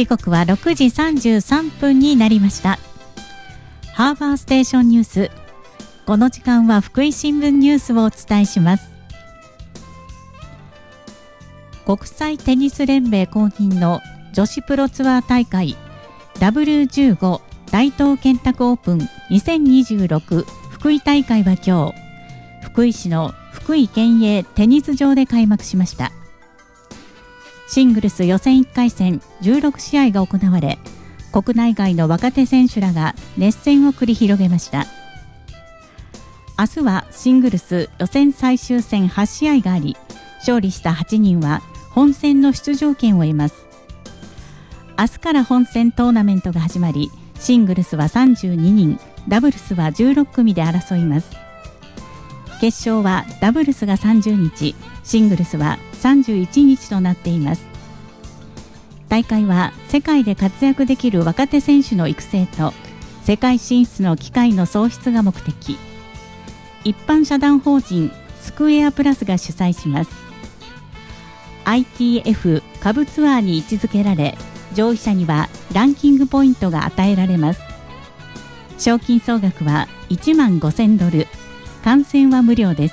時刻は6時33分になりました。ハーバーステーションニュース。この時間は福井新聞ニュースをお伝えします。国際テニス連盟公認の女子プロツアー大会 W15 大東建託オープン2026福井大会は今日、福井市の福井県営テニス場で開幕しました。シングルス予選1回戦16試合が行われ、国内外の若手選手らが熱戦を繰り広げました。明日はシングルス予選最終戦8試合があり、勝利した8人は本戦の出場権を得ます。明日から本戦トーナメントが始まり、シングルスは32人、ダブルスは16組で争います。決勝はダブルスが30日、シングルスは31日となっています。大会は世界で活躍できる若手選手の育成と世界進出の機会の創出が目的。一般社団法人スクエアプラスが主催します。 ITF 株ツアーに位置づけられ、上位者にはランキングポイントが与えられます。賞金総額は1万5000ドル、観戦は無料です。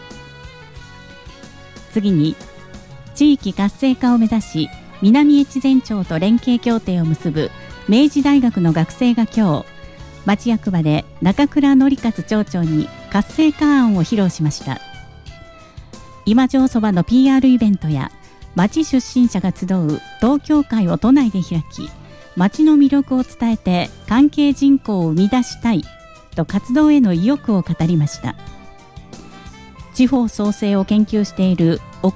次に、地域活性化を目指し南越前町と連携協定を結ぶ明治大学の学生が今日、町役場で中倉則勝町長に活性化案を披露しました。今城そばの PR イベントや町出身者が集う同協会を都内で開き、町の魅力を伝えて関係人口を生み出したいと活動への意欲を語りました。地方創生を研究している奥